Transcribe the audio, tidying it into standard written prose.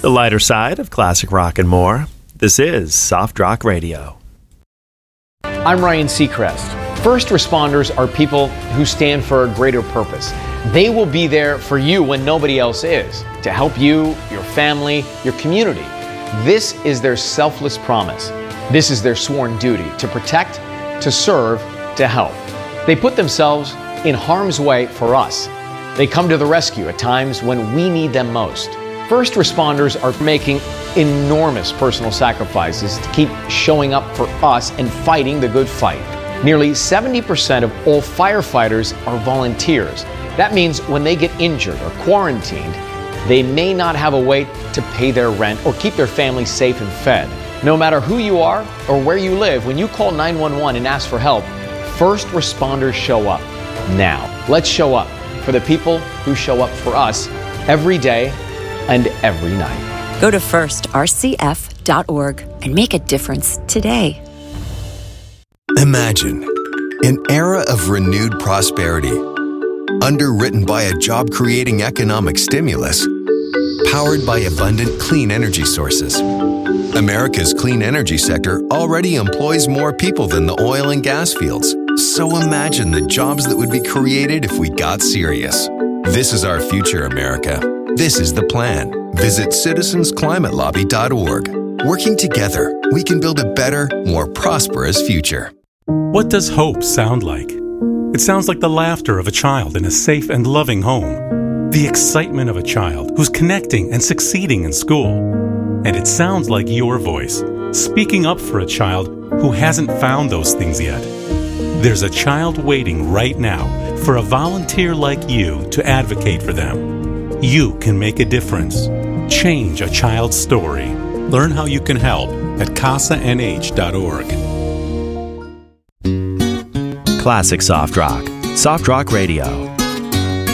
The lighter side of classic rock and more. This is Soft Rock Radio. I'm Ryan Seacrest. First responders are people who stand for a greater purpose. They will be there for you when nobody else is, to help you, your family, your community. This is their selfless promise. This is their sworn duty to protect, to serve, to help. They put themselves in harm's way for us. They come to the rescue at times when we need them most. First responders are making enormous personal sacrifices to keep showing up for us and fighting the good fight. Nearly 70% of all firefighters are volunteers. That means when they get injured or quarantined, they may not have a way to pay their rent or keep their family safe and fed. No matter who you are or where you live, when you call 911 and ask for help, first responders show up. Now, let's show up for the people who show up for us every day and every night. Go to firstrcf.org and make a difference today. Imagine an era of renewed prosperity, underwritten by a job-creating economic stimulus, powered by abundant clean energy sources. America's clean energy sector already employs more people than the oil and gas fields. So imagine the jobs that would be created if we got serious. This is our future, America. This is the plan. Visit citizensclimatelobby.org. Working together, we can build a better, more prosperous future. What does hope sound like? It sounds like the laughter of a child in a safe and loving home, the excitement of a child who's connecting and succeeding in school. And it sounds like your voice, speaking up for a child who hasn't found those things yet. There's a child waiting right now for a volunteer like you to advocate for them. You can make a difference. Change a child's story. Learn how you can help at CASANH.org. Classic Soft Rock. Soft Rock Radio.